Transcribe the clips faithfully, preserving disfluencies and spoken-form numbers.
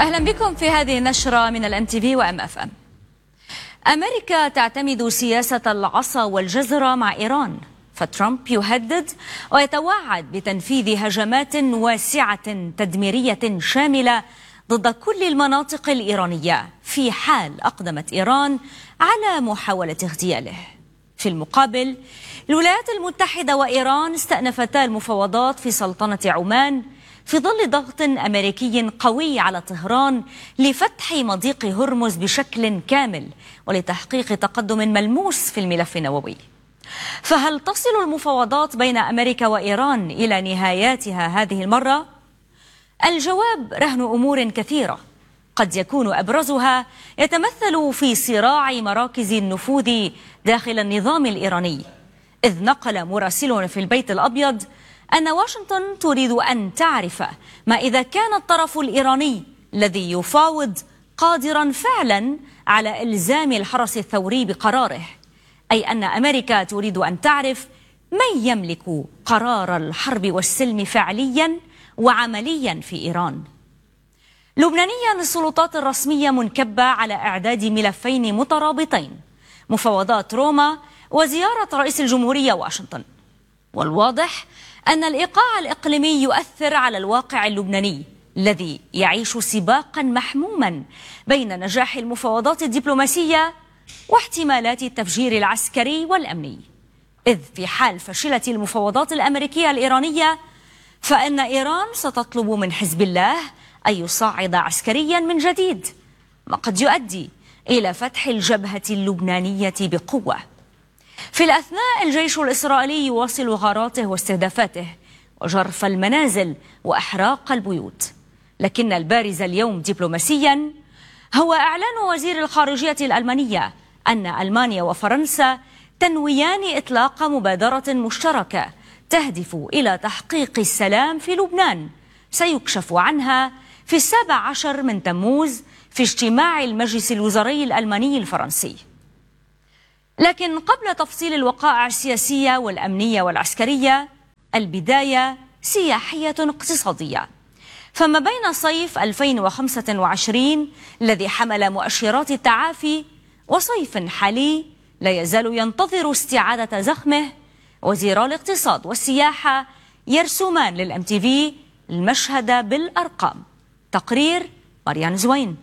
أهلا بكم في هذه النشرة من الام تي في وام اف ام. أمريكا تعتمد سياسة العصا والجزرة مع إيران، فترامب يهدد ويتوعد بتنفيذ هجمات واسعة تدميرية شاملة ضد كل المناطق الإيرانية في حال أقدمت إيران على محاولة اغتياله. في المقابل، الولايات المتحدة وإيران استأنفتا المفاوضات في سلطنة عمان في ظل ضغط أمريكي قوي على طهران لفتح مضيق هرمز بشكل كامل ولتحقيق تقدم ملموس في الملف النووي. فهل تصل المفاوضات بين أمريكا وإيران إلى نهاياتها هذه المرة؟ الجواب رهن أمور كثيرة، قد يكون أبرزها يتمثل في صراع مراكز النفوذ داخل النظام الإيراني، إذ نقل مراسلون في البيت الأبيض أن واشنطن تريد أن تعرف ما إذا كان الطرف الإيراني الذي يفاوض قادرا فعلا على إلزام الحرس الثوري بقراره، أي أن أمريكا تريد أن تعرف من يملك قرار الحرب والسلم فعليا وعمليا في إيران. لبنانيا، السلطات الرسمية منكبة على إعداد ملفين مترابطين: مفاوضات روما وزيارة رئيس الجمهورية واشنطن. والواضح أن الإيقاع الإقليمي يؤثر على الواقع اللبناني الذي يعيش سباقا محموما بين نجاح المفاوضات الدبلوماسية واحتمالات التفجير العسكري والأمني، إذ في حال فشلت المفاوضات الأمريكية الإيرانية فإن إيران ستطلب من حزب الله أن يصعد عسكريا من جديد، ما قد يؤدي إلى فتح الجبهة اللبنانية بقوة. في الأثناء، الجيش الإسرائيلي يواصل غاراته واستهدافاته وجرف المنازل وأحراق البيوت، لكن البارز اليوم دبلوماسيا هو إعلان وزير الخارجية الألمانية أن ألمانيا وفرنسا تنويان إطلاق مبادرة مشتركة تهدف إلى تحقيق السلام في لبنان، سيكشف عنها في السابع عشر من تموز في اجتماع المجلس الوزاري الألماني الفرنسي. لكن قبل تفصيل الوقائع السياسية والأمنية والعسكرية، البداية سياحية اقتصادية. فما بين صيف ألفين وخمسة وعشرين الذي حمل مؤشرات التعافي وصيف حالي لا يزال ينتظر استعادة زخمه، وزيرا الاقتصاد والسياحة يرسمان للام تي في المشهد بالأرقام. تقرير مريان زوين.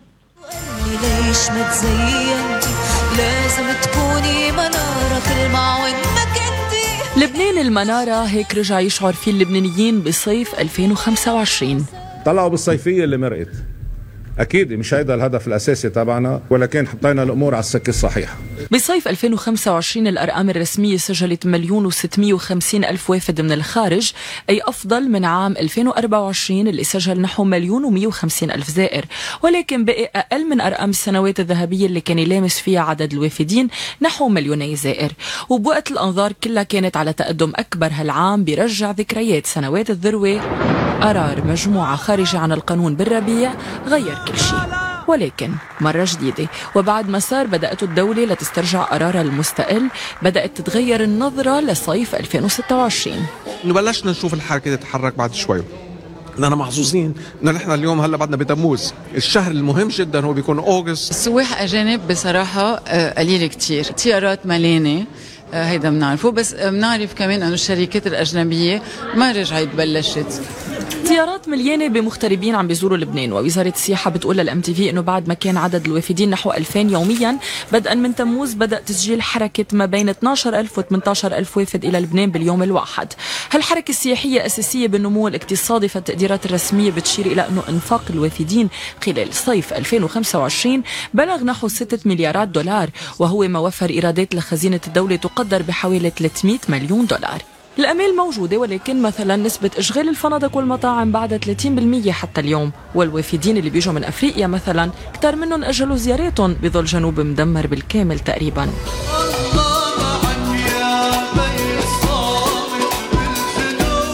ليش ما تزينتي؟ لازم تكوني منارة كل ما وين ما كنتي. لبنان المنارة، هيك رجع يشعر فيه اللبنانيين بصيف ألفين وخمسة وعشرين. طلعوا بالصيفية اللي مرقت، أكيد مش هيدا الهدف الأساسي تبعنا، ولكن حطينا الأمور على السكة الصحيحة. بصيف ألفين وخمسة وعشرين الأرقام الرسمية سجلت مليون وستمية وخمسين ألف وافد من الخارج، أي أفضل من عام ألفين وأربعة وعشرين اللي سجل نحو مليون ومية وخمسين ألف زائر، ولكن بقي أقل من أرقام السنوات الذهبية اللي كان يلامس فيها عدد الوافدين نحو مليوني زائر. وبوقت الأنظار كلها كانت على تقدم أكبر هالعام بيرجع ذكريات سنوات الذروة، قرار مجموعة خارجة عن القانون بالربيع غير كل شيء. ولكن مرة جديدة وبعد مسار بدأته الدولة لتسترجع قرارها المستقل، بدأت تتغير النظرة لصيف ألفين وستة وعشرين. بلشنا نشوف الحركة تتحرك بعد شوي، لأننا محظوظين إنه نحن اليوم هلا بعدنا بتموز، الشهر المهم جدا هو بيكون أوغست. السواح أجانب بصراحة قليل كتير، طيارات مليانة هيدا بنعرفه، بس بنعرف كمان أنه الشركات الأجنبية ما رجعت بلشت. طيارات مليانة بمغتربين عم بيزوروا لبنان، ووزارة السياحة بتقول للام تي في انه بعد ما كان عدد الوافدين نحو ألفين يوميا بدءا من تموز، بدأ تسجيل حركة ما بين اثناشر ألف و ثمانية عشر ألف وافد الى لبنان باليوم الواحد. هالحركة السياحية أساسية بالنمو الاقتصادي، فالتقديرات الرسمية بتشير الى انه انفاق الوافدين خلال صيف ألفين وخمسة وعشرين بلغ نحو ستة مليارات دولار، وهو ما وفر ايرادات لخزينة الدولة تقدر بحوالي ثلاثمية مليون دولار. الأمال موجودة، ولكن مثلا نسبة إشغال الفنادق والمطاعم بعد ثلاثين بالمية حتى اليوم، والوافدين اللي بيجوا من أفريقيا مثلا كتار منهم أجلوا زياراتهم بظل جنوب مدمر بالكامل تقريبا. صحيح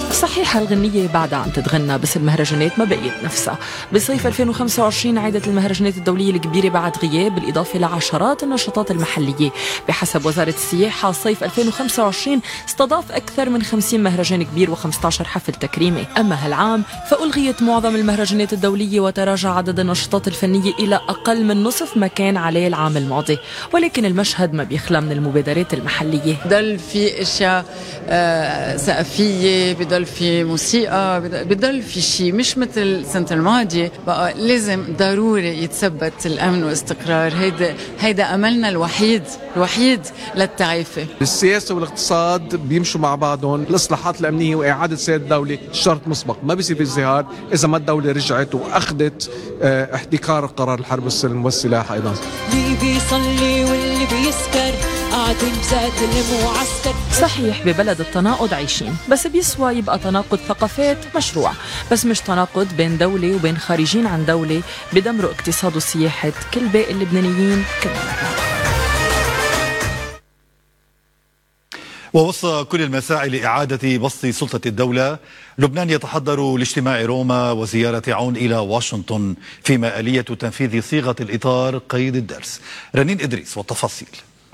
صحيح الغنية بعدها عم تتغنى بس المهرجانات ما بقيت نفسها. بصيف ألفين وخمسة وعشرين عادت المهرجانات الدولية الكبيرة بعد غياب، بالإضافة لعشرات النشاطات المحلية. بحسب وزارة السياحة صيف ألفين وخمسة وعشرين استضاف أكثر من خمسين مهرجان كبير وخمسة عشر حفل تكريمي. أما هالعام فألغيت معظم المهرجانات الدولية وتراجع عدد النشاطات الفنية إلى أقل من نصف ما كان عليه العام الماضي، ولكن المشهد ما بيخلى من المبادرات المحلية. بضل في اشياء آه ثقافيه، بضل في موسيقى، بضل في شيء مش مثل السنه الماضيه. بقى لازم ضروري يتثبت الامن والاستقرار، هيدا هيدا املنا الوحيد الوحيد للتعافي. السياسه والاقتصاد بيمشوا مع بعضهم، الاصلاحات الامنيه واعاده سياده الدوله شرط مسبق، ما بيصير في ازدهار اذا ما الدوله رجعت واخذت آه احتكار قرار الحرب والسلم والسلاح ايضا. اللي بيصلي واللي بيسكر قاعدين بذات المعسكر. صحيح ببلد التناقض عايشين، بس بيسوى يبقى تناقض ثقافات مشروع، بس مش تناقض بين دولة وبين خارجين عن دولة بدمروا اقتصاد وسياحة كل باقي اللبنانيين كل مرة. ووسط كل المساعي لإعادة بسط سلطة الدولة، لبنان يتحضر لاجتماع روما وزيارة عون إلى واشنطن، فيما آلية تنفيذ صيغة الإطار قيد الدرس. رنين إدريس والتفاصيل.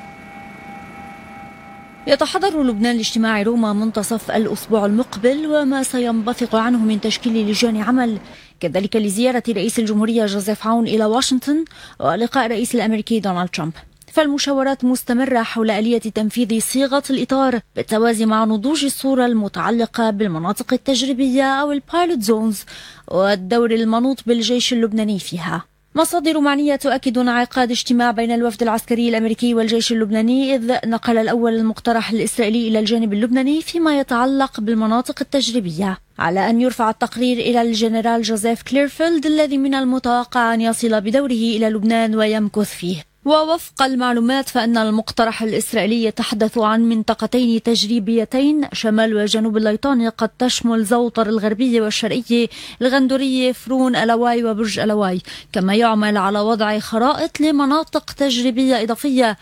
يتحضر لبنان لاجتماع روما منتصف الأسبوع المقبل وما سينبثق عنه من تشكيل لجان عمل، كذلك لزيارة رئيس الجمهورية جوزيف عون إلى واشنطن ولقاء الرئيس الأمريكي دونالد ترامب. فالمشاورات مستمرة حول آلية تنفيذ صيغة الإطار بالتوازي مع نضوج الصورة المتعلقة بالمناطق التجريبية أو البايلوت زونز والدور المنوط بالجيش اللبناني فيها. مصادر معنية تؤكد انعقاد اجتماع بين الوفد العسكري الأمريكي والجيش اللبناني، إذ نقل الأول المقترح الإسرائيلي إلى الجانب اللبناني فيما يتعلق بالمناطق التجريبية، على أن يرفع التقرير إلى الجنرال جوزيف كليرفيلد الذي من المتوقع أن يصل بدوره إلى لبنان ويمكث فيه. ووفق المعلومات فإن المقترح الإسرائيلي يتحدث عن منطقتين تجريبيتين شمال وجنوب الليطاني قد تشمل زوطر الغربية والشرقية، الغندورية، فرون، ألواي وبرج ألواي، كما يعمل على وضع خرائط لمناطق تجريبية إضافية،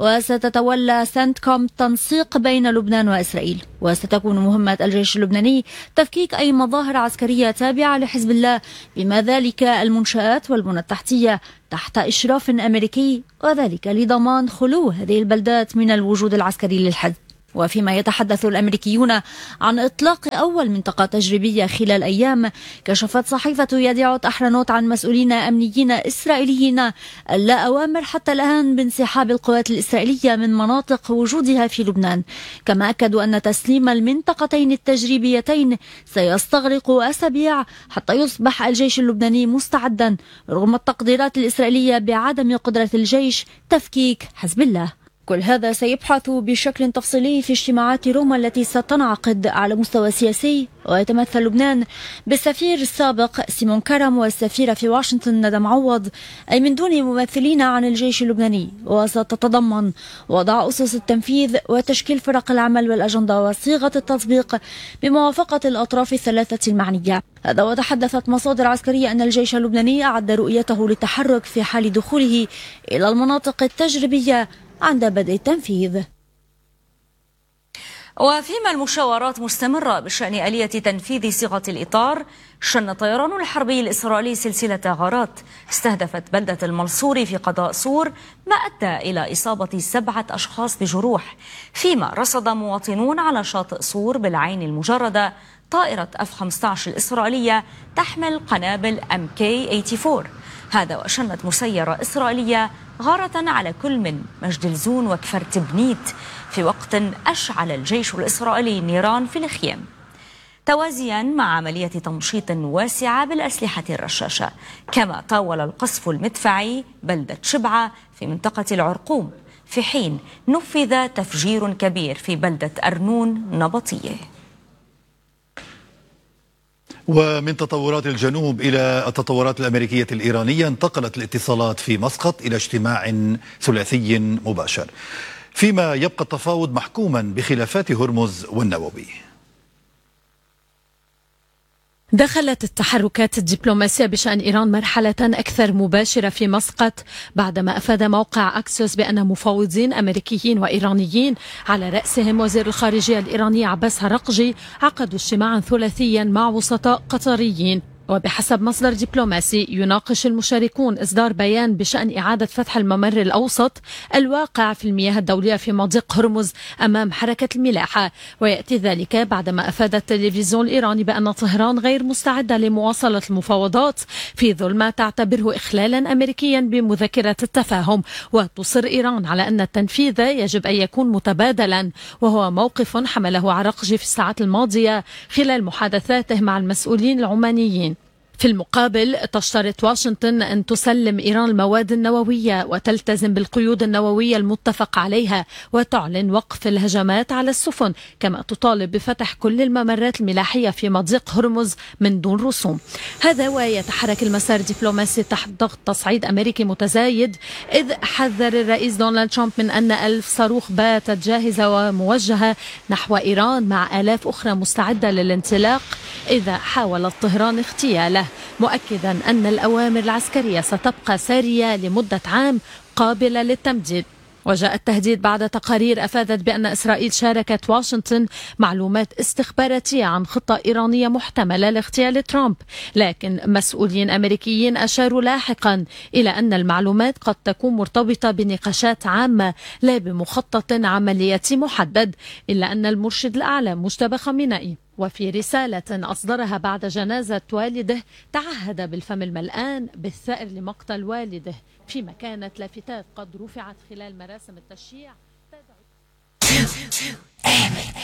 وستتولى سنتكوم تنسيق بين لبنان وإسرائيل. وستكون مهمة الجيش اللبناني تفكيك أي مظاهر عسكرية تابعة لحزب الله، بما ذلك المنشآت والبنى التحتية تحت إشراف أمريكي، وذلك لضمان خلو هذه البلدات من الوجود العسكري للحزب. وفيما يتحدث الأمريكيون عن إطلاق أول منطقة تجريبية خلال أيام، كشفت صحيفة يديعوت أحرنوت عن مسؤولين أمنيين إسرائيليين لا أوامر حتى الآن بانسحاب القوات الإسرائيلية من مناطق وجودها في لبنان. كما أكدوا أن تسليم المنطقتين التجريبيتين سيستغرق أسابيع حتى يصبح الجيش اللبناني مستعدا، رغم التقديرات الإسرائيلية بعدم قدرة الجيش تفكيك حزب الله. كل هذا سيبحث بشكل تفصيلي في اجتماعات روما التي ستنعقد على مستوى سياسي، ويتمثل لبنان بالسفير السابق سيمون كرم والسفيرة في واشنطن ندى معوض، أي من دون ممثلين عن الجيش اللبناني، وستتضمن وضع أسس التنفيذ وتشكيل فرق العمل والأجندة وصيغة التطبيق بموافقة الأطراف الثلاثة المعنية. هذا وتحدثت مصادر عسكرية أن الجيش اللبناني أعد رؤيته للتحرك في حال دخوله إلى المناطق التجريبية عند بدء التنفيذ. وفيما المشاورات مستمرة بشأن آلية تنفيذ صيغة الإطار، شن الطيران الحربي الإسرائيلي سلسلة غارات استهدفت بلدة المنصوري في قضاء صور، ما أدى إلى إصابة سبعة أشخاص بجروح، فيما رصد مواطنون على شاطئ صور بالعين المجردة طائرة إف خمسة عشر الإسرائيلية تحمل قنابل إم كي ثمانية وثمانين. هذا وشنت مسيرة إسرائيلية غارة على كل من مجدلزون وكفر تبنيت، في وقت أشعل الجيش الإسرائيلي نيران في الخيام، توازيا مع عملية تمشيط واسعة بالأسلحة الرشاشة. كما طاول القصف المدفعي بلدة شبعة في منطقة العرقوم، في حين نفذ تفجير كبير في بلدة أرنون نبطية. ومن تطورات الجنوب إلى التطورات الأمريكية الإيرانية، انتقلت الاتصالات في مسقط إلى اجتماع ثلاثي مباشر، فيما يبقى التفاوض محكوما بخلافات هرمز والنووي. دخلت التحركات الدبلوماسية بشأن إيران مرحلة أكثر مباشرة في مسقط بعدما أفاد موقع أكسوس بأن مفاوضين أمريكيين وإيرانيين على رأسهم وزير الخارجية الإيراني عباس هرقجي عقدوا اجتماعا ثلاثيا مع وسطاء قطريين. وبحسب مصدر دبلوماسي يناقش المشاركون إصدار بيان بشأن إعادة فتح الممر الأوسط الواقع في المياه الدولية في مضيق هرمز أمام حركة الملاحة، ويأتي ذلك بعدما أفاد التلفزيون الإيراني بأن طهران غير مستعدة لمواصلة المفاوضات في ظل ما تعتبره إخلالا أمريكيا بمذكرة التفاهم، وتصر إيران على أن التنفيذ يجب أن يكون متبادلا، وهو موقف حمله عرقجي في الساعات الماضية خلال محادثاته مع المسؤولين العمانيين. في المقابل تشترط واشنطن أن تسلم إيران المواد النووية وتلتزم بالقيود النووية المتفق عليها وتعلن وقف الهجمات على السفن، كما تطالب بفتح كل الممرات الملاحية في مضيق هرمز من دون رسوم. هذا ويتحرك المسار الدبلوماسي تحت ضغط تصعيد أمريكي متزايد، إذ حذر الرئيس دونالد ترامب من أن ألف صاروخ باتت جاهزة وموجهة نحو إيران مع آلاف أخرى مستعدة للانطلاق إذا حاولت طهران اغتياله، مؤكدا أن الأوامر العسكرية ستبقى سارية لمدة عام قابلة للتمديد. وجاء التهديد بعد تقارير أفادت بأن إسرائيل شاركت واشنطن معلومات استخباراتية عن خطة إيرانية محتملة لاغتيال ترامب، لكن مسؤولين أمريكيين أشاروا لاحقا إلى أن المعلومات قد تكون مرتبطة بنقاشات عامة لا بمخطط عملياتي محدد، إلا أن المرشد الأعلى مجتبى خامنئي وفي رسالة أصدرها بعد جنازة والده تعهد بالفم الملآن بالثأر لمقتل والده، فيما كانت لافتات قد رفعت خلال مراسم التشييع تدعو